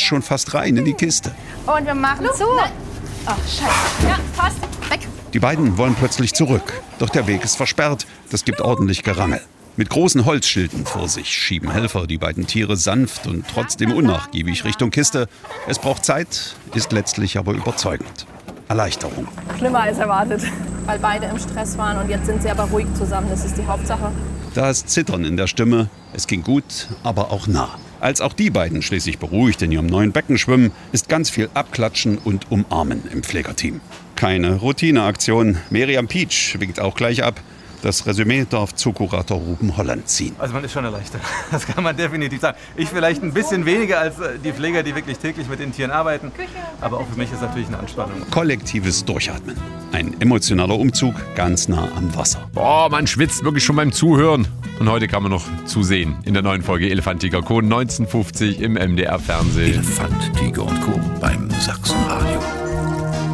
schon fast rein in die Kiste. Und wir machen zu. Oh, scheiße. Ja, passt. Weg. Die beiden wollen plötzlich zurück. Doch der Weg ist versperrt. Das gibt ordentlich Gerangel. Mit großen Holzschilden vor sich schieben Helfer die beiden Tiere sanft und trotzdem unnachgiebig Richtung Kiste. Es braucht Zeit, ist letztlich aber überzeugend. Erleichterung. Schlimmer als erwartet. Weil beide im Stress waren und jetzt sind sie aber ruhig zusammen. Das ist die Hauptsache. Das Zittern in der Stimme. Es ging gut, aber auch nah. Als auch die beiden schließlich beruhigt in ihrem neuen Becken schwimmen, ist ganz viel Abklatschen und Umarmen im Pflegerteam. Keine Routineaktion. Miriam Pietsch winkt auch gleich ab. Das Resümee darf Zookurator Ruben Holland ziehen. Also man ist schon erleichtert. Das kann man definitiv sagen. Ich vielleicht ein bisschen weniger als die Pfleger, die wirklich täglich mit den Tieren arbeiten. Aber auch für mich ist natürlich eine Anspannung. Kollektives Durchatmen. Ein emotionaler Umzug ganz nah am Wasser. Boah, man schwitzt wirklich schon beim Zuhören. Und heute kann man noch zusehen in der neuen Folge Elefant, Tiger, Co. 1950 im MDR Fernsehen. Elefant, Tiger und Co.